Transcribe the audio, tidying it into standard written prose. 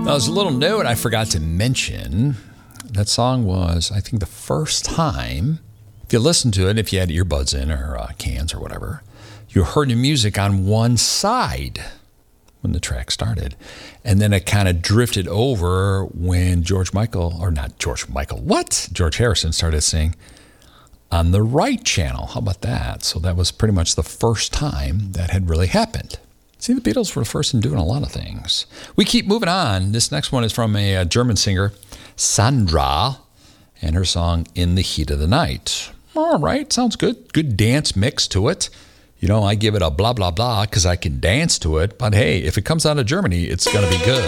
Now, there's a little note I forgot to mention. That song was, I think, the first time, if you listen to it, if you had earbuds in or cans or whatever, you heard the music on one side when the track started. And then it kind of drifted over when George Harrison started singing on the right channel. How about that? So that was pretty much the first time that had really happened. See, the Beatles were the first in doing a lot of things. We keep moving on. This next one is from a German singer, Sandra, and her song, In the Heat of the Night. All right, sounds good. Good dance mix to it. You know, I give it a blah, blah, blah because I can dance to it. But hey, if it comes out of Germany, it's going to be good.